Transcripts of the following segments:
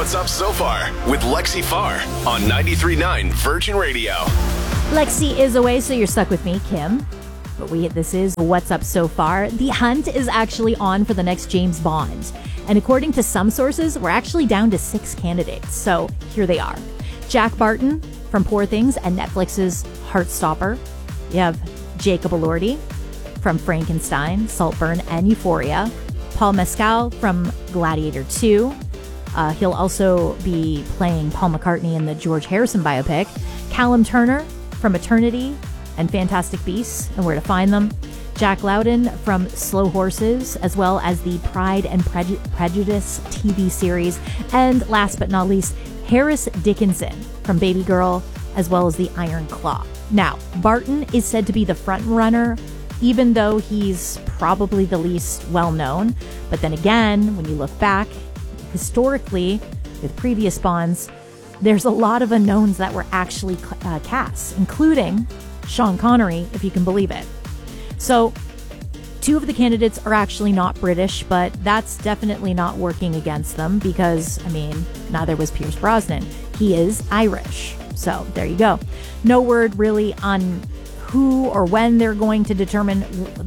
What's Up So Far with Lexi Farr on 93.9 Virgin Radio. Lexi is away, so you're stuck with me, Kim. But this is What's Up So Far. The hunt is actually on for the next James Bond. And according to some sources, we're actually down to 6 candidates. So here they are. Jack Barton from Poor Things and Netflix's Heartstopper. You have Jacob Elordi from Frankenstein, Saltburn, and Euphoria. Paul Mescal from Gladiator 2. He'll also be playing Paul McCartney in the George Harrison biopic. Callum Turner from Eternity and Fantastic Beasts and Where to Find Them. Jack Lowden from Slow Horses, as well as the Pride and Prejudice TV series. And last but not least, Harris Dickinson from Baby Girl, as well as the Iron Claw. Now, Barton is said to be the front runner, even though he's probably the least well-known. But then again, when you look back, historically, with previous Bonds, there's a lot of unknowns that were actually cast, including Sean Connery, if you can believe it. So 2 of the candidates are actually not British, but that's definitely not working against them because, neither was Pierce Brosnan. He is Irish. So there you go. No word really on who or when they're going to determine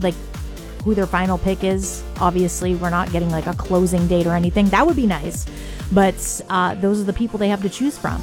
who their final pick is. Obviously, we're not getting a closing date or anything. That would be nice. But those are the people they have to choose from.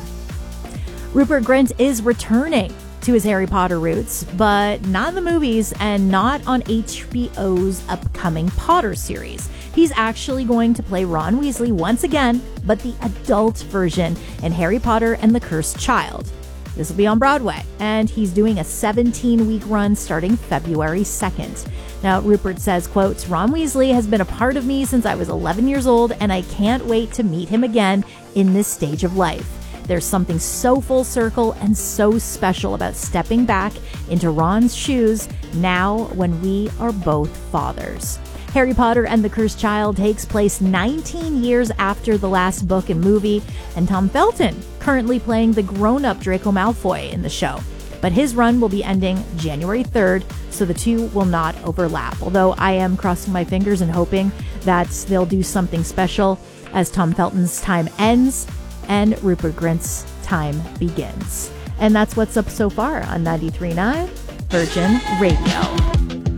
Rupert Grint is returning to his Harry Potter roots, but not in the movies and not on HBO's upcoming Potter series. He's actually going to play Ron Weasley once again, but the adult version in Harry Potter and the Cursed Child. This will be on Broadway, and he's doing a 17-week run starting February 2nd. Now, Rupert says, quote, Ron Weasley has been a part of me since I was 11 years old, and I can't wait to meet him again in this stage of life. There's something so full circle and so special about stepping back into Ron's shoes now when we are both fathers. Harry Potter and the Cursed Child takes place 19 years after the last book and movie, and Tom Felton currently playing the grown-up Draco Malfoy in the show. But his run will be ending January 3rd, so the 2 will not overlap. Although I am crossing my fingers and hoping that they'll do something special as Tom Felton's time ends and Rupert Grint's time begins. And that's What's Up So Far on 93.9 Virgin Radio.